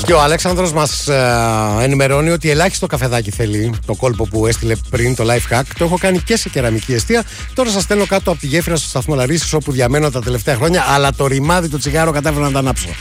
Και ο Αλέξανδρος μας ενημερώνει ότι ελάχιστο καφεδάκι θέλει το κόλπο που έστειλε πριν, το life hack. Το έχω κάνει και σε κεραμική εστία. Τώρα σας στέλνω κάτω από τη γέφυρα στο σταθμό Λαρίσης, όπου διαμένω τα τελευταία χρόνια. Αλλά το ρημάδι, το τσιγάρο κατάφερα να τα ανάψω.